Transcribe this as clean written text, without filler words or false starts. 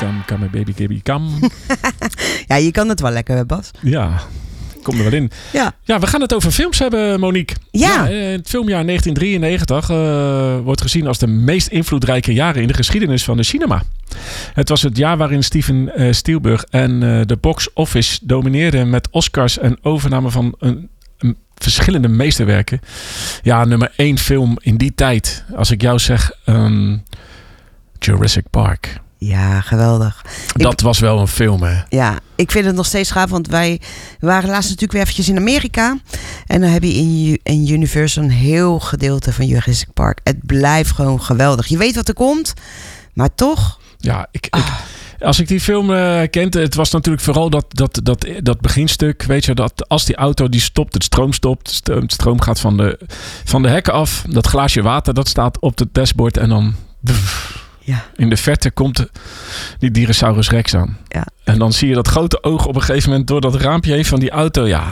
come baby, come. Ja, je kan het wel lekker, Bas. Ja, kom er wel in. Ja, we gaan het over films hebben, Monique. Ja. Het filmjaar 1993 wordt gezien als de meest invloedrijke jaren in de geschiedenis van de cinema. Het was het jaar waarin Steven Spielberg en de box office domineerden met Oscars en overname van een verschillende meesterwerken. Ja, nummer 1 film in die tijd. Als ik jou zeg, Jurassic Park. Ja, geweldig. Dat was wel een film, hè? Ja, ik vind het nog steeds gaaf, want wij waren laatst natuurlijk weer eventjes in Amerika. En dan heb je in Universal een heel gedeelte van Jurassic Park. Het blijft gewoon geweldig. Je weet wat er komt, maar toch... Ja, als ik die film kende, het was natuurlijk vooral dat beginstuk. Weet je, dat als die auto die stopt, het stroom stopt. Het stroom gaat van de hekken af. Dat glaasje water, dat staat op het dashboard. En dan in de verte komt die Dinosaurus Rex aan. Ja. En dan zie je dat grote oog op een gegeven moment door dat raampje heen van die auto. Ja,